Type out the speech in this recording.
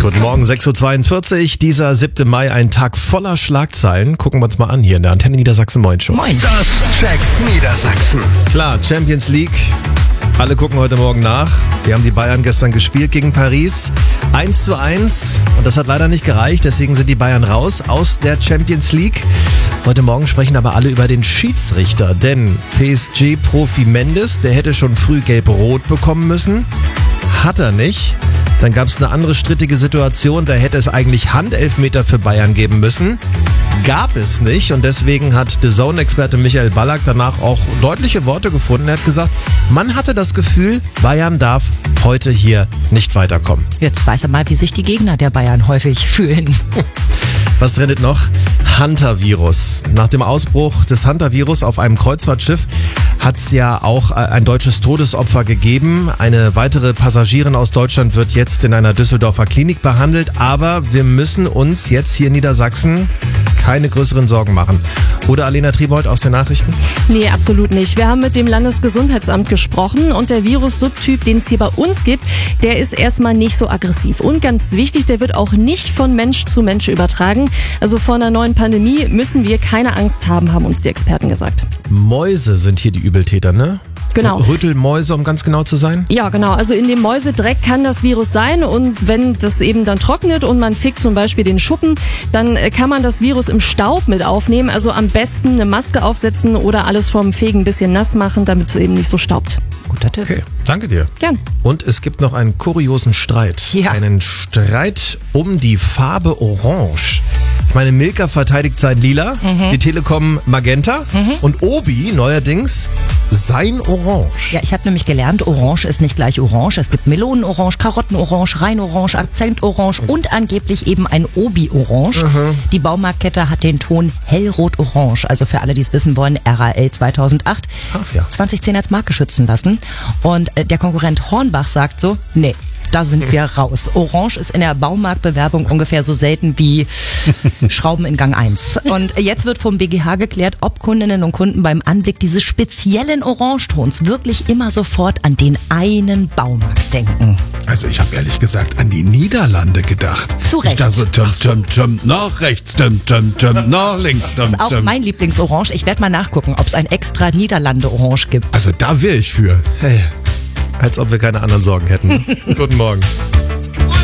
Guten Morgen, 6.42 Uhr, dieser 7. Mai, ein Tag voller Schlagzeilen. Gucken wir uns mal an hier in der Antenne Niedersachsen Moin Show. Moin. Das checkt Niedersachsen. Klar, Champions League. Alle gucken heute Morgen nach. Wir haben die Bayern gestern gespielt gegen Paris. 1:1. Und das hat leider nicht gereicht. Deswegen sind die Bayern raus aus der Champions League. Heute Morgen sprechen aber alle über den Schiedsrichter. Denn PSG-Profi Mendes, der hätte schon früh gelb-rot bekommen müssen. Hat er nicht. Dann gab es eine andere strittige Situation. Da hätte es eigentlich Handelfmeter für Bayern geben müssen. Gab es nicht. Und deswegen hat DAZN-Experte Michael Ballack danach auch deutliche Worte gefunden. Er hat gesagt, man hatte das Gefühl, Bayern darf heute hier nicht weiterkommen. Jetzt weiß er mal, wie sich die Gegner der Bayern häufig fühlen. Was trendet noch? Hunter-Virus. Nach dem Ausbruch des Hunter-Virus auf einem Kreuzfahrtschiff hat es ja auch ein deutsches Todesopfer gegeben. Eine weitere Passagierin aus Deutschland wird jetzt in einer Düsseldorfer Klinik behandelt. Aber wir müssen uns jetzt hier in Niedersachsen keine größeren Sorgen machen. Oder Alena Triebold aus den Nachrichten? Nee, absolut nicht. Wir haben mit dem Landesgesundheitsamt gesprochen und der Virus-Subtyp, den es hier bei uns gibt, der ist erstmal nicht so aggressiv. Und ganz wichtig, der wird auch nicht von Mensch zu Mensch übertragen. Also vor einer neuen Pandemie müssen wir keine Angst haben uns die Experten gesagt. Mäuse sind hier die Übeltäter, ne? Genau. Rüttelmäuse, um ganz genau zu sein? Ja, genau. Also in dem Mäusedreck kann das Virus sein und wenn das eben dann trocknet und man fickt zum Beispiel den Schuppen, dann kann man das Virus im Staub mit aufnehmen. Also am besten eine Maske aufsetzen oder alles vom Fegen ein bisschen nass machen, damit es eben nicht so staubt. Guter Tipp. Okay, danke dir. Gern. Und es gibt noch einen kuriosen Streit. Ja. Einen Streit um die Farbe Orange. Ich meine, Milka verteidigt sein Lila, die Telekom Magenta und Obi neuerdings sein Orange. Ja, ich habe nämlich gelernt, Orange ist nicht gleich Orange. Es gibt Melonenorange, Karottenorange, Rheinorange, Akzentorange und angeblich eben ein Obi-Orange. Die Baumarktkette hat den Ton hellrot-orange. Also für alle, die es wissen wollen, RAL 2008. Ach ja. 2010 als Marke schützen lassen. Und der Konkurrent Hornbach sagt so, nee, da sind wir raus. Orange ist in der Baumarktbewerbung ungefähr so selten wie Schrauben in Gang 1. Und jetzt wird vom BGH geklärt, ob Kundinnen und Kunden beim Anblick dieses speziellen Orangetons wirklich immer sofort an den einen Baumarkt denken. Also ich habe ehrlich gesagt an die Niederlande gedacht. Zu Recht. Ich dachte so, nach rechts, nach links. Das ist auch mein Lieblingsorange. Ich werde mal nachgucken, ob es ein extra Niederlande-Orange gibt. Also da wäre ich für. Hey, als ob wir keine anderen Sorgen hätten. Guten Morgen.